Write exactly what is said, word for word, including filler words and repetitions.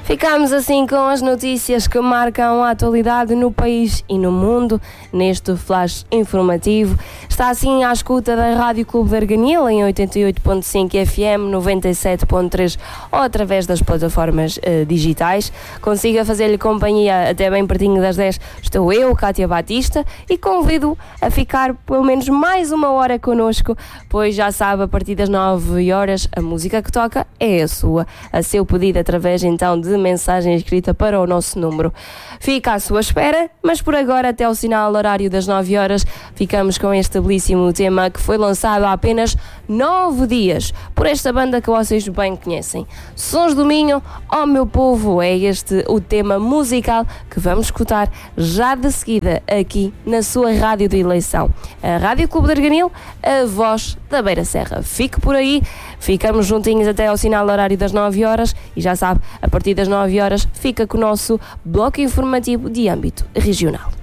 Ficamos assim com as notícias que marcam a atualidade no país e no mundo, neste flash informativo. Está assim à escuta da Rádio Clube de Arganil em oitenta e oito ponto cinco F M, noventa e sete ponto três ou através das plataformas uh, digitais. Consiga fazer-lhe companhia até bem pertinho das dez. Estou eu, Cátia Batista, e convido a ficar pelo menos mais uma hora connosco, pois já sabe, a partir das nove horas a música que toca é a sua, a seu pedido através então de mensagem escrita para o nosso número. Fica à sua espera, mas por agora, até ao sinal horário das nove horas, ficamos com este belíssimo tema que foi lançado há apenas nove dias por esta banda que vocês bem conhecem. Sons do Minho, ó meu povo, é este o tema musical que vamos escutar já de seguida aqui na sua rádio de eleição. A Rádio Clube de Arganil, a voz da Beira Serra. Fique por aí, ficamos juntinhos até ao sinal horário das nove horas e já sabe, a partir das nove horas fica com o nosso bloco informativo de âmbito regional.